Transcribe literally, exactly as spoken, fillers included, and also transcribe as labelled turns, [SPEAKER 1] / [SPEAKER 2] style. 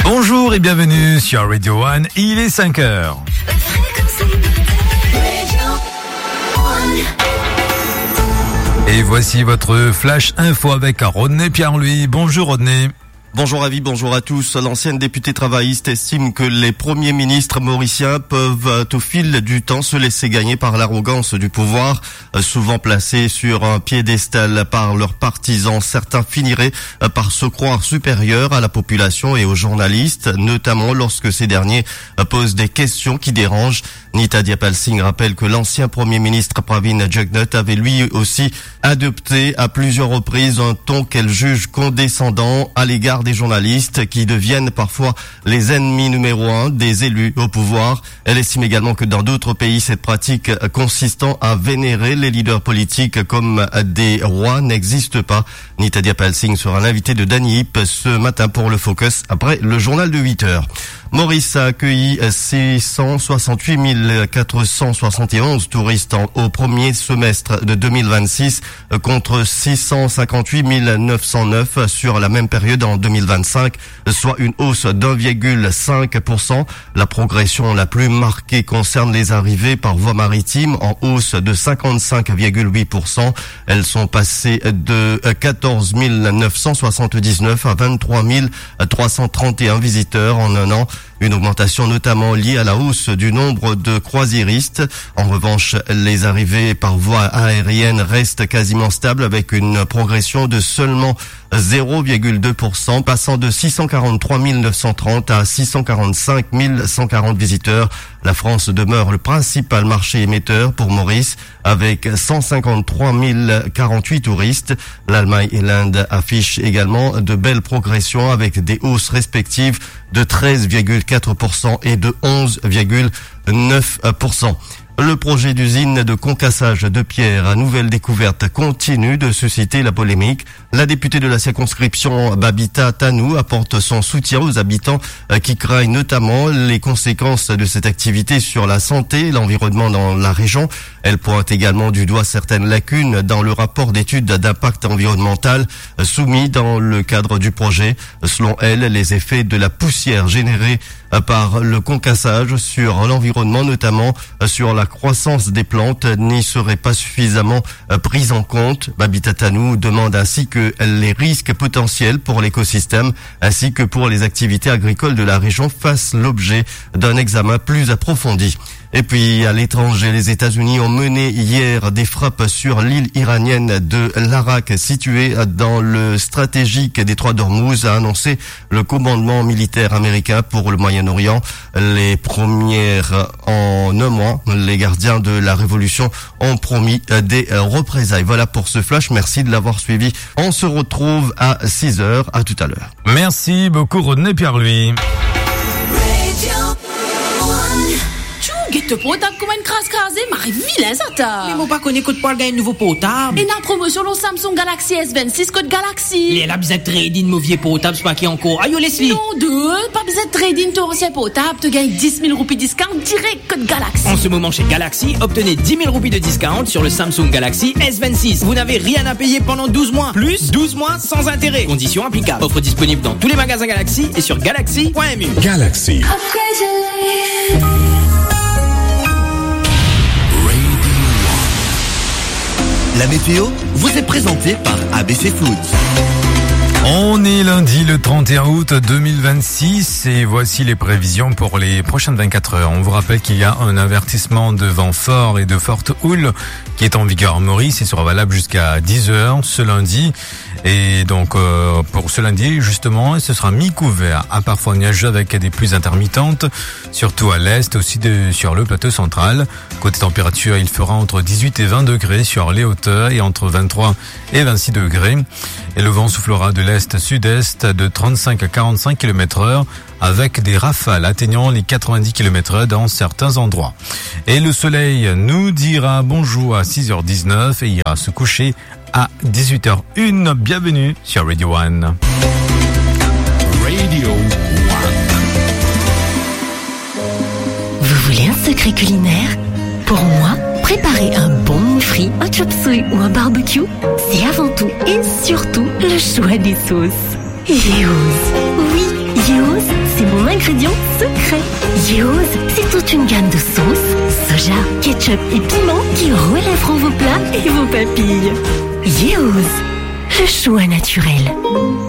[SPEAKER 1] Bonjour et bienvenue sur Radio One, il est cinq heures. Et voici votre Flash Info avec Rodney Pierre-Louis. Bonjour Rodney.
[SPEAKER 2] Bonjour Avi, bonjour à tous. L'ancienne députée travailliste estime que les premiers ministres mauriciens peuvent au fil du temps se laisser gagner par l'arrogance du pouvoir, souvent placés sur un piédestal par leurs partisans. Certains finiraient par se croire supérieurs à la population et aux journalistes, notamment lorsque ces derniers posent des questions qui dérangent. Nita Diapal Singh rappelle que l'ancien premier ministre Pravin Jugnauth avait lui aussi adopté à plusieurs reprises un ton qu'elle juge condescendant à l'égard des journalistes qui deviennent parfois les ennemis numéro un des élus au pouvoir. Elle estime également que dans d'autres pays, cette pratique consistant à vénérer les leaders politiques comme des rois n'existe pas. Nita Diapal Singh sera l'invité de Danny Hip ce matin pour le Focus après le journal de huit heures. Maurice a accueilli six cent soixante-huit mille quatre cent soixante et onze touristes au premier semestre de deux mille vingt-six contre six cent cinquante-huit mille neuf cent neuf sur la même période en deux mille vingt-cinq, soit une hausse d'un virgule cinq pour cent. La progression la plus marquée concerne les arrivées par voie maritime en hausse de cinquante-cinq virgule huit pour cent. Elles sont passées de quatorze mille neuf cent soixante-dix-neuf à vingt-trois mille trois cent trente et un visiteurs en un an. Une augmentation notamment liée à la hausse du nombre de croisiéristes. En revanche, les arrivées par voie aérienne restent quasiment stables avec une progression de seulement zéro virgule deux pour cent, passant de six cent quarante-trois mille neuf cent trente à six cent quarante-cinq mille cent quarante visiteurs. La France demeure le principal marché émetteur pour Maurice avec cent cinquante-trois mille quarante-huit touristes. L'Allemagne et l'Inde affichent également de belles progressions avec des hausses respectives de treize virgule quatre pour cent et de onze virgule neuf pour cent. Le projet d'usine de concassage de pierre à nouvelle découverte continue de susciter la polémique. La députée de la circonscription Babita Tanou apporte son soutien aux habitants qui craignent notamment les conséquences de cette activité sur la santé et l'environnement dans la région. Elle pointe également du doigt certaines lacunes dans le rapport d'étude d'impact environnemental soumis dans le cadre du projet. Selon elle, les effets de la poussière générée par le concassage sur l'environnement, notamment sur la croissance des plantes, n'y seraient pas suffisamment pris en compte. Babita Tanou demande ainsi que les risques potentiels pour l'écosystème ainsi que pour les activités agricoles de la région fassent l'objet d'un examen plus approfondi. Et puis, à l'étranger, les États-Unis ont mené hier des frappes sur l'île iranienne de l'Arak, située dans le stratégique détroit d'Ormuz, a annoncé le commandement militaire américain pour le Moyen-Orient. Les premières en un mois, les gardiens de la révolution ont promis des représailles. Voilà pour ce flash. Merci de l'avoir suivi. On se retrouve à six heures. À tout à l'heure.
[SPEAKER 1] Merci beaucoup Rodney Pierre-Louis.
[SPEAKER 3] Te potable comme une crasse crasée, marie vilain ça t'a.
[SPEAKER 4] Mais mon pas connaît que tu parles d'un nouveau potable.
[SPEAKER 3] Et la promotion le Samsung Galaxy S vingt-six code Galaxy.
[SPEAKER 4] Les la bizarre trading mauvais potable, c'est pas qui encore. Aïe, Leslie.
[SPEAKER 3] Non, deux, pas besoin de trading ton ancien potable, te gagne dix mille roupies discount direct code Galaxy.
[SPEAKER 4] En ce moment chez Galaxy, obtenez dix mille roupies de discount sur le Samsung Galaxy S vingt-six. Vous n'avez rien à payer pendant douze mois. Plus douze mois sans intérêt. Conditions applicables. Offre disponible dans tous les magasins Galaxy et sur galaxy point m u.
[SPEAKER 5] Galaxy.
[SPEAKER 6] La météo vous est présentée par A B C Food.
[SPEAKER 1] On est lundi le trente et un août deux mille vingt-six et voici les prévisions pour les prochaines vingt-quatre heures. On vous rappelle qu'il y a un avertissement de vent fort et de forte houle qui est en vigueur à Maurice et sera valable jusqu'à dix heures ce lundi. Et donc euh, pour ce lundi justement, ce sera mi-couvert à parfois nuageux avec des pluies intermittentes, surtout à l'est, aussi de, sur le plateau central. Côté température, il fera entre dix-huit et vingt degrés sur les hauteurs et entre vingt-trois et vingt-six degrés. Et le vent soufflera de l'est-sud-est de trente-cinq à quarante-cinq kilomètres heure avec des rafales atteignant les quatre-vingt-dix kilomètres heure dans certains endroits. Et le soleil nous dira bonjour à six heures dix-neuf et ira se coucher à dix-huit heures une. Bienvenue sur Radio One.
[SPEAKER 5] Radio One.
[SPEAKER 7] Vous voulez un secret culinaire? Pour moi, préparer un bon mou frit, un chop suey ou un barbecue, c'est avant tout et surtout le choix des sauces. Yeo's. Oui, Yeo's, c'est ingrédients secrets. Yeoz, c'est toute une gamme de sauces, soja, ketchup et piment qui relèveront vos plats et vos papilles. Yeoz, le choix naturel.